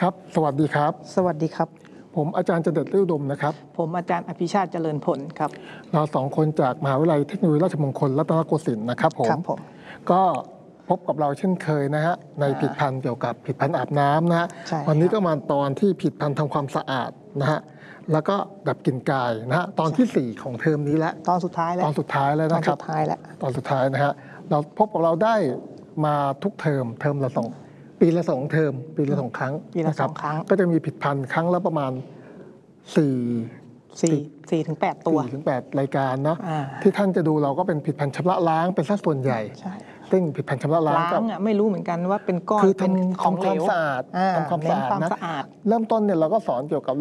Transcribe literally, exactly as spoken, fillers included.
ครับสวัสดีครับสวัสดีครับผมอาจารย์เจริญฤทธิ์อุดมนะครับผมอาจารย์อภิชาติเจริญผลครับเราสองคนจากมหาวิทยาลัยเทคโนโลยีราชมงคลรัตนโกสินทร์นะครับผมครับผมก็พบกับเราเช่นเคยนะฮะในผลิตภัณฑ์เกี่ยวกับผลิตภัณฑ์อาบน้ำนะฮะใช่วันนี้ครับก็มาตอนที่ผลิตภัณฑ์ทำความสะอาดนะฮะแล้วก็ดับกลิ่นกายนะฮะตอนที่สี่ของเทอมนี้แล้วตอนสุดท้ายแล้วตอนสุดท้ายแล้วตอนนะครัสุบดท้ายแล้วตอนสุดท้ายนะฮะเราพบกับเราได้มาทุกเทอมเทอมละสองปีละสองเทอมปีละสองครั้งปีละนสองครั้งก็จะมีผลิตภัณฑ์ครั้งละประมาณสี่สี่สี่ถึงแปดตัวสี่ถึงแปดรายการเนาะอ่าที่ท่านจะดูเราก็เป็นผลิตภัณฑ์ชำระล้างเป็นสัดส่วนใหญ่ใช่ซึ่งผลิตภัณฑ์ชำระล้างล้าก็งอ่ะไม่รู้เหมือนกันว่าเป็นก้อนคือเป็นทำของทำคเหลวามวสะอาดอ่ทำความสะอาดเน้นความนะสะอาดเริ่มต้นเนี่ยเราก็สอนเกี่ยวกับ